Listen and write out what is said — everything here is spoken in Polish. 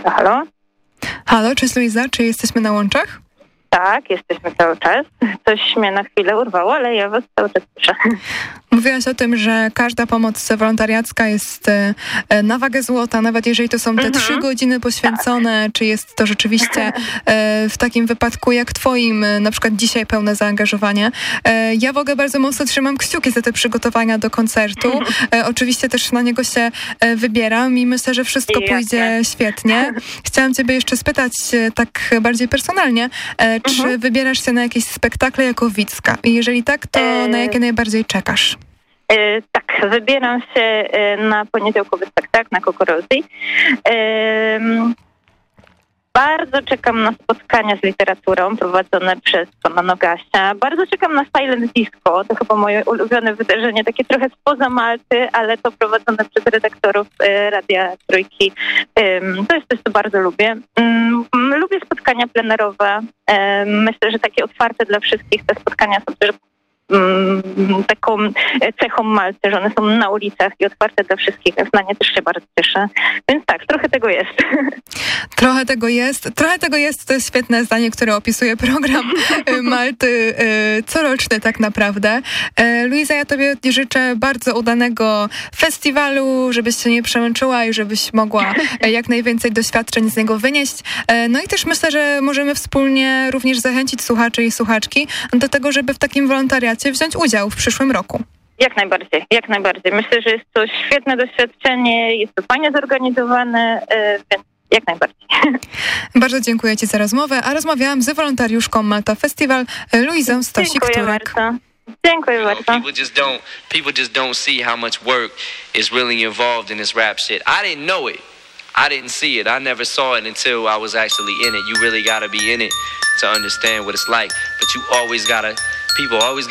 Halo? Halo, cześć Luiza, czy jesteśmy na łączach? Tak, jesteśmy cały czas. Coś mnie na chwilę urwało, ale ja was cały czas słyszę. Mówiłaś o tym, że każda pomoc wolontariacka jest na wagę złota, nawet jeżeli to są te 3 godziny poświęcone, tak. Czy jest to rzeczywiście w takim wypadku jak twoim, na przykład dzisiaj pełne zaangażowanie. Ja w ogóle bardzo mocno trzymam kciuki za te przygotowania do koncertu. Oczywiście też na niego się wybieram i myślę, że wszystko pójdzie świetnie. Chciałam ciebie jeszcze spytać tak bardziej personalnie, czy wybierasz się na jakieś spektakle jako widzka? I jeżeli tak, to na jakie najbardziej czekasz? Tak, wybieram się na poniedziałkowy spektakl na Kokorozji. Bardzo czekam na spotkania z literaturą prowadzone przez pana Nogasia. Bardzo czekam na Silent Disco. To chyba moje ulubione wydarzenie, takie trochę spoza Malty, ale to prowadzone przez redaktorów Radia Trójki. To jest coś, co bardzo lubię. Lubię spotkania plenerowe. Myślę, że takie otwarte dla wszystkich. Te spotkania są też taką cechą Malty, że one są na ulicach i otwarte dla wszystkich, więc na nie też się bardzo cieszę. Więc tak, trochę tego jest. Trochę tego jest. Trochę tego jest, to jest świetne zdanie, które opisuje program Malty coroczny tak naprawdę. Luiza, ja tobie życzę bardzo udanego festiwalu, żebyś się nie przemęczyła i żebyś mogła jak najwięcej doświadczeń z niego wynieść. No i też myślę, że możemy wspólnie również zachęcić słuchaczy i słuchaczki do tego, żeby w takim wolontariacie wziąć udział w przyszłym roku. Jak najbardziej, jak najbardziej. Myślę, że jest to świetne doświadczenie, jest to fajnie zorganizowane, więc jak najbardziej. Bardzo dziękuję ci za rozmowę, a rozmawiałam z wolontariuszką Malta Festival Luizą Stosik-Turek. Dziękuję bardzo. Dziękuję bardzo. People just don't see how much work is really involved in this rap shit. I didn't know it. I didn't see it. I never saw it until I was actually in it. You really gotta be in it to understand what it's like. But people always